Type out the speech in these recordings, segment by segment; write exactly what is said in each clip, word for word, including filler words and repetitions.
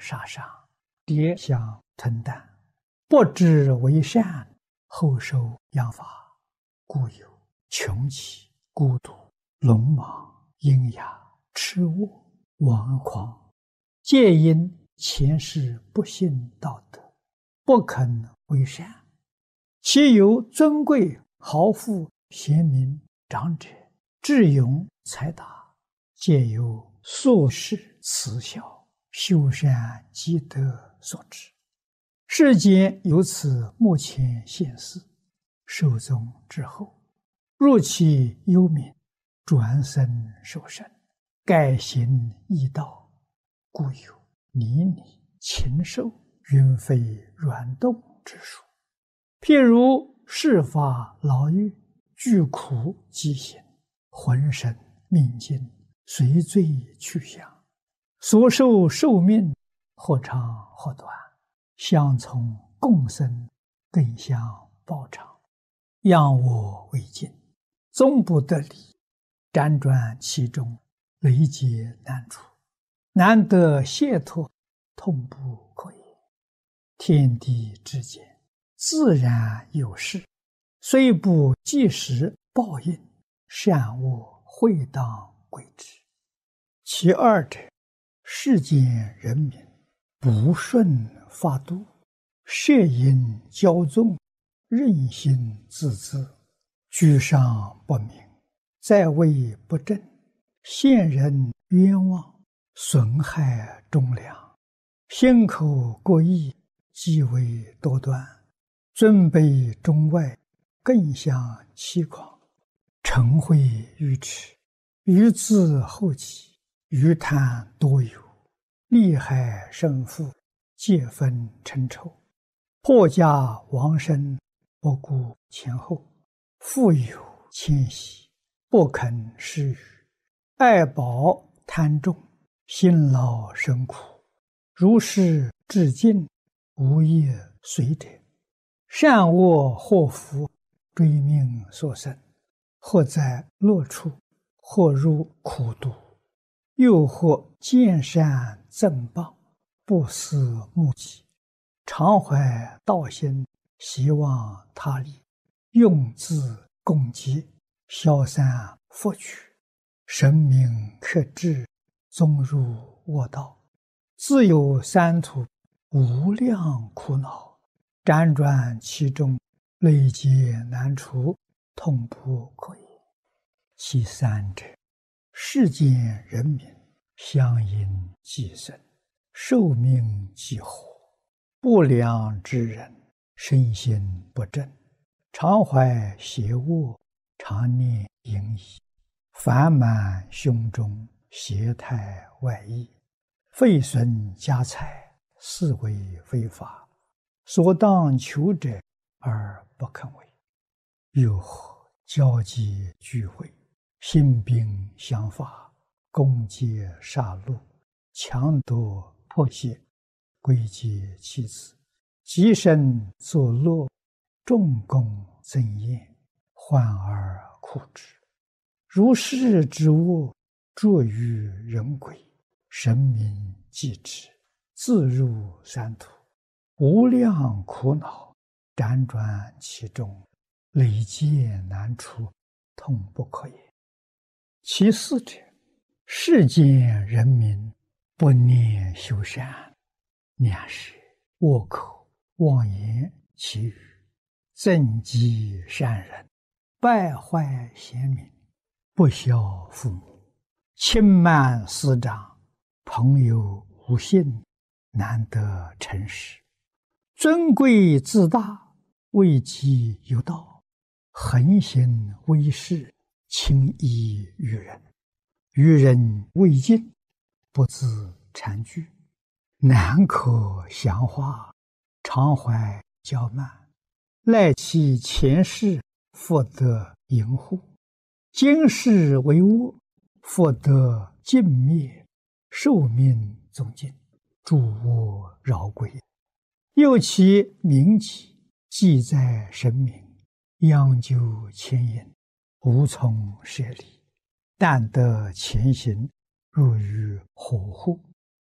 杀伤，跌相吞啖，不知为善，后受殃罚，故有穷奇、孤独、聋盲、喑哑、痴卧、顽狂，皆因前世不信道德，不肯为善。其由尊贵豪富贤明长者智勇才达，皆由宿世慈孝修善积德所致。世间由此目前现世，寿终之后，入其幽冥，转生受生，改行异道，故有泥泞、禽兽、云飞软动之说。譬如事发牢狱，具苦疾行，浑身命尽，随罪去向，所受寿命或长或短，相从共生，更相报偿，仰我为镜，终不得离，辗转其中，累劫难除，难得解脱，痛不可言。天地之间，自然有事，虽不即时报应，善恶会当归之。其二者，世间人民不顺法度，摄引骄纵，任性自恣，居上不明，在位不正，陷人冤枉，损害忠良，心口过意，极为多端，尊卑中外，更相欺诳，嗔恚愚痴，愚自后己，愚贪多有，利害胜负，皆分成仇，破家亡身，不顾前后，富有谦息，不肯施予，爱宝贪重，辛劳生苦，如是至尽，无业随者，善恶祸福，追命所生，或在乐处，或入苦毒，又或见善赠报，不思目己，常怀道心，希望他利，用自攻击，消散福取，神明克制，终入恶道，自有三途，无量苦恼，辗转其中，累劫难除，痛不可言。其三者，世间人民相因寄生，寿命既活，不良之人，身心不正，常怀邪恶，常念淫逸，烦满胸中，邪态外溢，废损家财，是为非法，所当求者而不肯为。又或交际聚会，兴兵相伐，攻击杀戮，强夺迫胁，归结妻子，极身作乐，重功增艳，患而苦之。如是之恶，著于人鬼，神明继之，自入三途，无量苦恼，辗转其中，累劫难除，痛不可言。其四者，世间人民不念修善，两舌恶口妄言绮语，憎嫉善人，败坏贤明，不孝父母，轻慢师长，朋友无信，难得诚实，尊贵自大，位极有道，横行威势，轻易于人，于人未尽，不自惭惧，难可详化，常怀骄慢，赖其前世，复得淫护，今世为恶，复得尽灭，寿命终尽，诸恶饶归。又其名己，记在神明，央究牵引，无从舍离，但得前行，入于火户，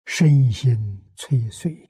身心摧碎。